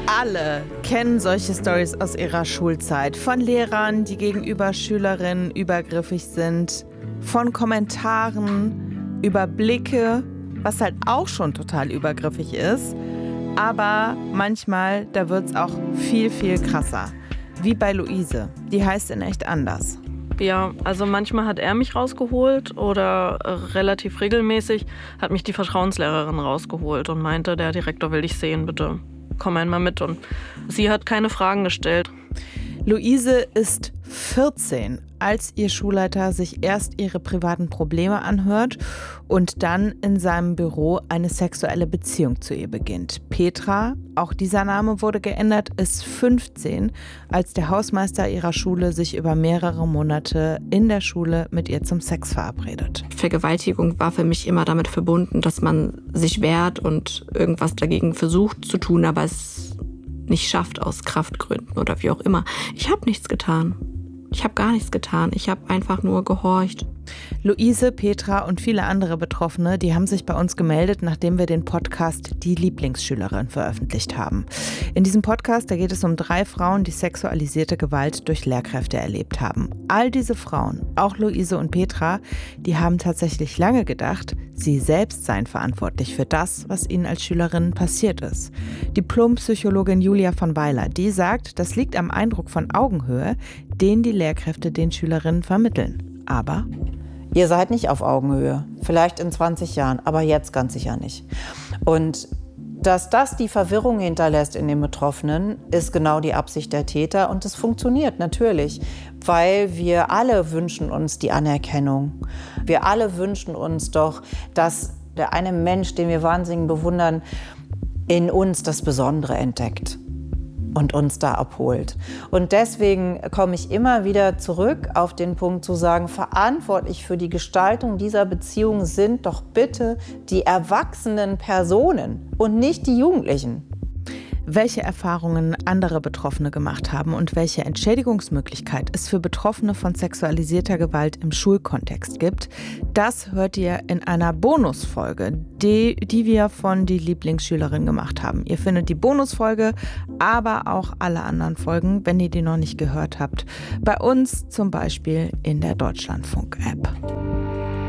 Alle kennen solche Storys aus ihrer Schulzeit. Von Lehrern, die gegenüber Schülerinnen übergriffig sind. Von Kommentaren über Blicke, was halt auch schon total übergriffig ist. Aber manchmal, da wird's auch viel, viel krasser. Wie bei Luise. Die heißt in echt anders. Ja, also manchmal hat er mich rausgeholt oder relativ regelmäßig hat mich die Vertrauenslehrerin rausgeholt und meinte, der Direktor will dich sehen, bitte komm einmal mit. Und sie hat keine Fragen gestellt. Luise ist 14, als ihr Schulleiter sich erst ihre privaten Probleme anhört und dann in seinem Büro eine sexuelle Beziehung zu ihr beginnt. Petra, auch dieser Name wurde geändert, ist 15, als der Hausmeister ihrer Schule sich über mehrere Monate in der Schule mit ihr zum Sex verabredet. Vergewaltigung war für mich immer damit verbunden, dass man sich wehrt und irgendwas dagegen versucht zu tun, aber es nicht schafft aus Kraftgründen oder wie auch immer. Ich habe nichts getan. Ich habe gar nichts getan. Ich habe einfach nur gehorcht. Luise, Petra und viele andere Betroffene, die haben sich bei uns gemeldet, nachdem wir den Podcast Die Lieblingsschülerin veröffentlicht haben. In diesem Podcast, da geht es um 3 Frauen, die sexualisierte Gewalt durch Lehrkräfte erlebt haben. All diese Frauen, auch Luise und Petra, die haben tatsächlich lange gedacht, sie selbst seien verantwortlich für das, was ihnen als Schülerinnen passiert ist. Diplompsychologin Julia von Weiler, die sagt, das liegt am Eindruck von Augenhöhe, den die Lehrkräfte den Schülerinnen vermitteln. Aber ihr seid nicht auf Augenhöhe. Vielleicht in 20 Jahren, aber jetzt ganz sicher nicht. Und dass das die Verwirrung hinterlässt in den Betroffenen, ist genau die Absicht der Täter. Und es funktioniert natürlich, weil wir alle wünschen uns die Anerkennung. Wir alle wünschen uns doch, dass der eine Mensch, den wir wahnsinnig bewundern, in uns das Besondere entdeckt und uns da abholt. Und deswegen komme ich immer wieder zurück auf den Punkt zu sagen, verantwortlich für die Gestaltung dieser Beziehung sind doch bitte die erwachsenen Personen und nicht die Jugendlichen. Welche Erfahrungen andere Betroffene gemacht haben und welche Entschädigungsmöglichkeit es für Betroffene von sexualisierter Gewalt im Schulkontext gibt, das hört ihr in einer Bonusfolge, die wir von Die Lieblingsschülerin gemacht haben. Ihr findet die Bonusfolge, aber auch alle anderen Folgen, wenn ihr die noch nicht gehört habt, bei uns zum Beispiel in der Deutschlandfunk-App.